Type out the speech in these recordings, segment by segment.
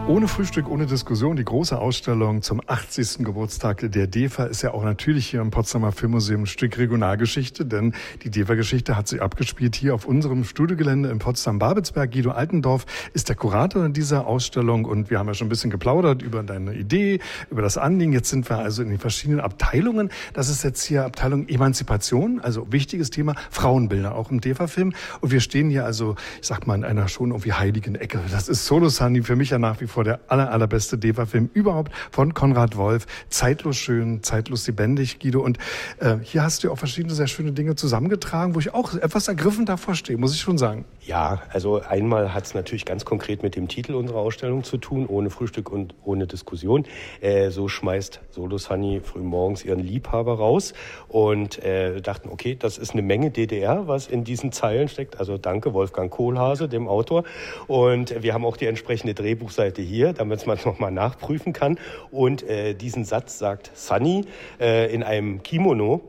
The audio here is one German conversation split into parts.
Ohne Frühstück, ohne Diskussion, die große Ausstellung zum 80. Geburtstag der DEFA ist ja auch natürlich hier im Potsdamer Filmmuseum ein Stück Regionalgeschichte, denn die DEFA-Geschichte hat sich abgespielt hier auf unserem Studiogelände in Potsdam-Babelsberg. Guido Altendorf ist der Kurator dieser Ausstellung und wir haben ja schon ein bisschen geplaudert über deine Idee, über das Anliegen. Jetzt sind wir also in den verschiedenen Abteilungen. Das ist jetzt hier Abteilung Emanzipation, also wichtiges Thema, Frauenbilder auch im DEFA-Film. Und wir stehen hier also, ich sag mal, in einer schon irgendwie heiligen Ecke. Das ist Solo Sunny, für mich ja nach wie vor der allerbeste DEFA-Film überhaupt von Konrad Wolf. Zeitlos schön, zeitlos lebendig, Guido. Und hier hast du auch verschiedene sehr schöne Dinge zusammengetragen, wo ich auch etwas ergriffen davor stehe, muss ich schon sagen. Ja, also einmal hat es natürlich ganz konkret mit dem Titel unserer Ausstellung zu tun, ohne Frühstück und ohne Diskussion. So schmeißt Solo Sunny frühmorgens ihren Liebhaber raus und dachten, okay, das ist eine Menge DDR, was in diesen Zeilen steckt. Also danke Wolfgang Kohlhase, dem Autor. Und wir haben auch die entsprechende Drehbuchseite hier, damit man es nochmal nachprüfen kann. Und diesen Satz sagt Sunny in einem Kimono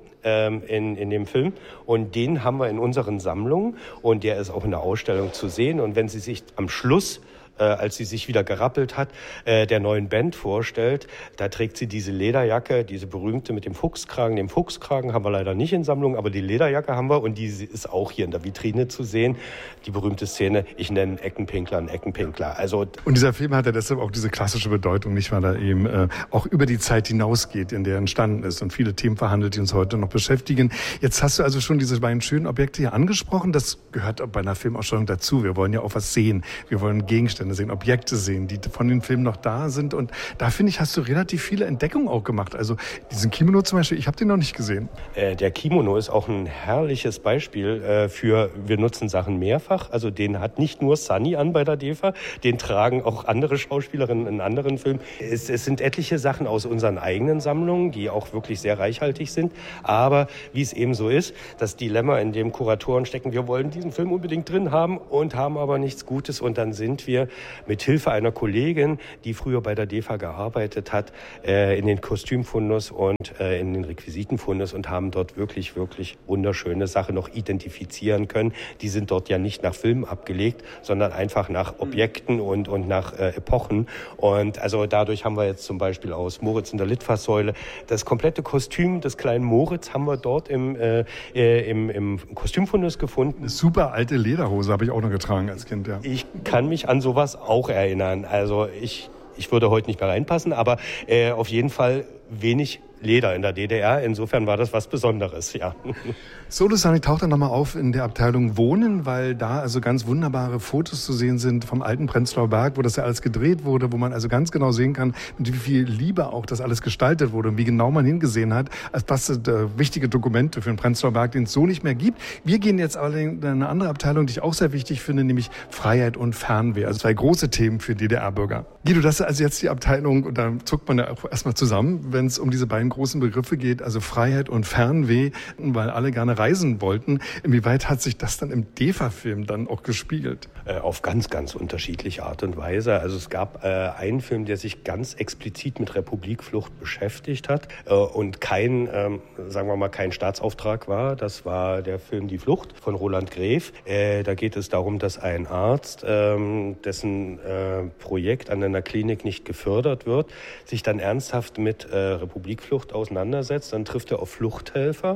in dem Film. Und den haben wir in unseren Sammlungen. Und der ist auch in der Ausstellung zu sehen. Und wenn Sie sich am Schluss als sie sich wieder gerappelt hat, der neuen Band vorstellt. Da trägt sie diese Lederjacke, diese berühmte mit dem Fuchskragen. Den Fuchskragen haben wir leider nicht in Sammlung, aber die Lederjacke haben wir und die ist auch hier in der Vitrine zu sehen. Die berühmte Szene, ich nenne Eckenpinkler einen Eckenpinkler. Also und dieser Film hat ja deshalb auch diese klassische Bedeutung, nicht, weil er eben auch über die Zeit hinausgeht, in der er entstanden ist und viele Themen verhandelt, die uns heute noch beschäftigen. Jetzt hast du also schon diese beiden schönen Objekte hier angesprochen. Das gehört bei einer Filmausstellung dazu. Wir wollen ja auch was sehen. Wir wollen Gegenstände sehen, Objekte sehen, die von den Filmen noch da sind. Und da, finde ich, hast du relativ viele Entdeckungen auch gemacht. Also diesen Kimono zum Beispiel, ich habe den noch nicht gesehen. Der Kimono ist auch ein herrliches Beispiel für, wir nutzen Sachen mehrfach. Also den hat nicht nur Sunny an bei der DEFA, den tragen auch andere Schauspielerinnen in anderen Filmen. Es sind etliche Sachen aus unseren eigenen Sammlungen, die auch wirklich sehr reichhaltig sind. Aber wie es eben so ist, das Dilemma, in dem Kuratoren stecken, wir wollen diesen Film unbedingt drin haben und haben aber nichts Gutes. Und dann sind wir mit Hilfe einer Kollegin, die früher bei der DEFA gearbeitet hat, in den Kostümfundus und in den Requisitenfundus und haben dort wirklich, wirklich wunderschöne Sachen noch identifizieren können. Die sind dort ja nicht nach Filmen abgelegt, sondern einfach nach Objekten und nach Epochen. Und also dadurch haben wir jetzt zum Beispiel aus Moritz in der Litfaßsäule das komplette Kostüm des kleinen Moritz haben wir dort im Kostümfundus gefunden. Eine super alte Lederhose habe ich auch noch getragen als Kind, ja. Ich kann mich an sowas auch erinnern. Also ich würde heute nicht mehr reinpassen, aber auf jeden Fall wenig Leder in der DDR. Insofern war das was Besonderes, ja. Solo Sunny taucht dann nochmal auf in der Abteilung Wohnen, weil da also ganz wunderbare Fotos zu sehen sind vom alten Prenzlauer Berg, wo das ja alles gedreht wurde, wo man also ganz genau sehen kann, mit wie viel Liebe auch das alles gestaltet wurde und wie genau man hingesehen hat, als das sind wichtige Dokumente für den Prenzlauer Berg, den es so nicht mehr gibt. Wir gehen jetzt allerdings in eine andere Abteilung, die ich auch sehr wichtig finde, nämlich Freiheit und Fernweh. Also zwei große Themen für DDR-Bürger. Guido, das ist also jetzt die Abteilung und da zuckt man ja auch erstmal zusammen, wenn es um diese beiden großen Begriffe geht, also Freiheit und Fernweh, weil alle gerne reisen wollten. Inwieweit hat sich das dann im DEFA-Film dann auch gespiegelt? Auf ganz, ganz unterschiedliche Art und Weise. Also es gab einen Film, der sich ganz explizit mit Republikflucht beschäftigt hat und kein Staatsauftrag war. Das war der Film Die Flucht von Roland Gref. Da geht es darum, dass ein Arzt, dessen Projekt an einer Klinik nicht gefördert wird, sich dann ernsthaft mit Republikflucht auseinandersetzt. Dann trifft er auf Fluchthelfer.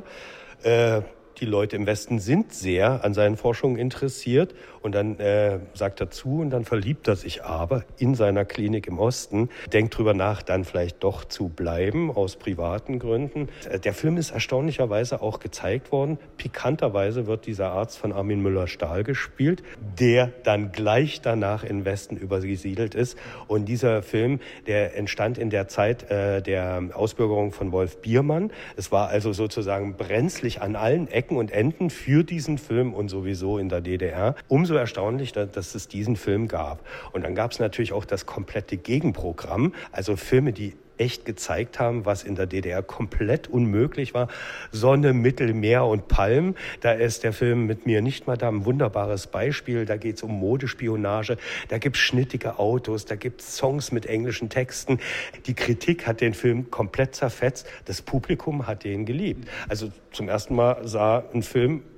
Die Leute im Westen sind sehr an seinen Forschungen interessiert und dann sagt er zu und dann verliebt er sich aber in seiner Klinik im Osten, denkt drüber nach, dann vielleicht doch zu bleiben aus privaten Gründen. Der Film ist erstaunlicherweise auch gezeigt worden. Pikanterweise wird dieser Arzt von Armin Müller-Stahl gespielt, der dann gleich danach in den Westen übergesiedelt ist. Und dieser Film, der entstand in der Zeit der Ausbürgerung von Wolf Biermann. Es war also sozusagen brenzlig an allen Ecken und Enden für diesen Film und sowieso in der DDR. Umso erstaunlicher, dass es diesen Film gab. Und dann gab es natürlich auch das komplette Gegenprogramm, also Filme, die echt gezeigt haben, was in der DDR komplett unmöglich war. Sonne, Mittelmeer und Palm. Da ist der Film Mit mir nicht Madame ein wunderbares Beispiel. Da geht es um Modespionage. Da gibt es schnittige Autos. Da gibt es Songs mit englischen Texten. Die Kritik hat den Film komplett zerfetzt. Das Publikum hat den geliebt. Also zum ersten Mal sah ein Film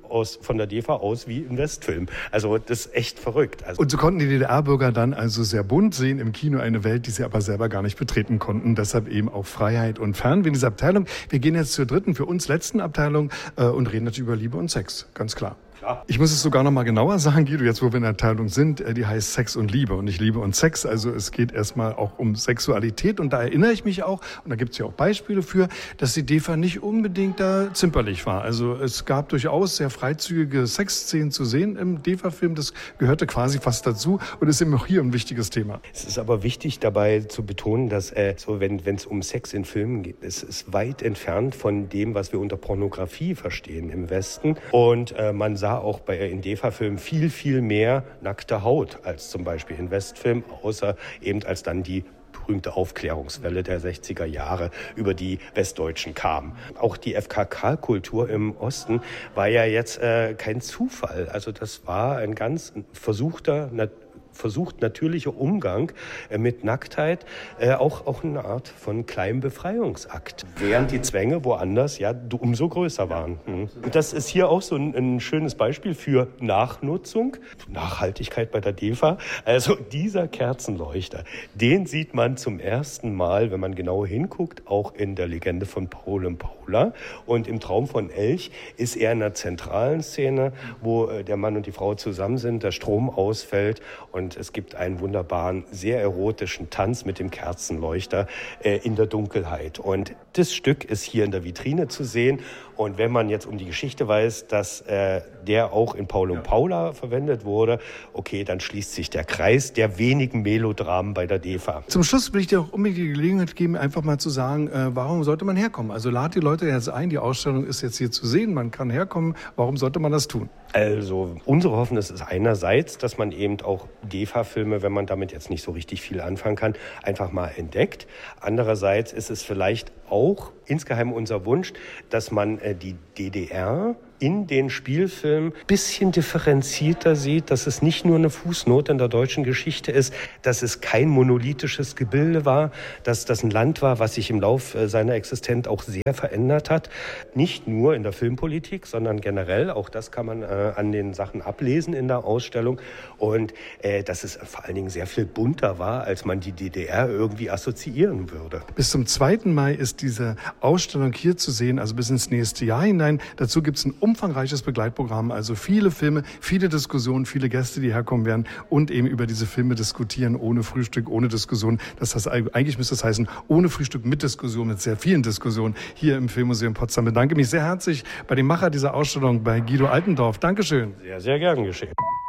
von der DEFA aus wie ein Westfilm. Also das ist echt verrückt. Und so konnten die DDR-Bürger dann also sehr bunt sehen im Kino eine Welt, die sie aber selber gar nicht betreten konnten. Deshalb eben auch Freiheit und Fernweh in dieser Abteilung. Wir gehen jetzt zur dritten, für uns letzten Abteilung und reden natürlich über Liebe und Sex, ganz klar. Ich muss es sogar noch mal genauer sagen, Guido, jetzt wo wir in der Abteilung sind, die heißt Sex und Liebe und nicht Liebe und Sex. Also es geht erstmal auch um Sexualität und da erinnere ich mich auch, und da gibt es ja auch Beispiele für, dass die DEFA nicht unbedingt da zimperlich war. Also es gab durchaus sehr freizügige Sexszenen zu sehen im DEFA-Film, das gehörte quasi fast dazu und ist eben auch hier ein wichtiges Thema. Es ist aber wichtig dabei zu betonen, dass wenn es um Sex in Filmen geht, es ist weit entfernt von dem, was wir unter Pornografie verstehen im Westen und man sah auch in DEFA-Filmen viel, viel mehr nackte Haut als zum Beispiel in Westfilmen, außer eben als dann die berühmte Aufklärungswelle der 60er Jahre über die Westdeutschen kam. Auch die FKK-Kultur im Osten war ja jetzt kein Zufall. Also das war ein ganz versucht natürlicher Umgang mit Nacktheit, auch eine Art von kleinem Befreiungsakt. Während die Zwänge woanders ja umso größer waren. Und das ist hier auch so ein schönes Beispiel für Nachnutzung, Nachhaltigkeit bei der DEFA. Also dieser Kerzenleuchter, den sieht man zum ersten Mal, wenn man genau hinguckt, auch in der Legende von Paul und Paula. Und im Traum von Elch ist er in einer zentralen Szene, wo der Mann und die Frau zusammen sind, der Strom ausfällt und es gibt einen wunderbaren, sehr erotischen Tanz mit dem Kerzenleuchter in der Dunkelheit. Und das Stück ist hier in der Vitrine zu sehen. Und wenn man jetzt um die Geschichte weiß, dass der auch in Paul und Paula verwendet wurde, okay, dann schließt sich der Kreis der wenigen Melodramen bei der DEFA. Zum Schluss will ich dir auch unbedingt die Gelegenheit geben, einfach mal zu sagen, warum sollte man herkommen? Also lad die Leute jetzt ein, die Ausstellung ist jetzt hier zu sehen, man kann herkommen. Warum sollte man das tun? Also unsere Hoffnung ist einerseits, dass man eben auch DEFA-Filme, wenn man damit jetzt nicht so richtig viel anfangen kann, einfach mal entdeckt. Andererseits ist es vielleicht auch insgeheim unser Wunsch, dass man die DDR in den Spielfilmen ein bisschen differenzierter sieht, dass es nicht nur eine Fußnote in der deutschen Geschichte ist, dass es kein monolithisches Gebilde war, dass das ein Land war, was sich im Laufe seiner Existenz auch sehr verändert hat. Nicht nur in der Filmpolitik, sondern generell. Auch das kann man an den Sachen ablesen in der Ausstellung. Und dass es vor allen Dingen sehr viel bunter war, als man die DDR irgendwie assoziieren würde. Bis zum 2. Mai ist diese Ausstellung hier zu sehen, also bis ins nächste Jahr hinein. Dazu gibt es ein umfangreiches Begleitprogramm, also viele Filme, viele Diskussionen, viele Gäste, die herkommen werden und eben über diese Filme diskutieren, ohne Frühstück, ohne Diskussion. Das heißt, eigentlich müsste es heißen, ohne Frühstück mit Diskussion, mit sehr vielen Diskussionen hier im Filmmuseum Potsdam. Ich bedanke mich sehr herzlich bei dem Macher dieser Ausstellung, bei Guido Altendorf. Dankeschön. Sehr, sehr gern geschehen.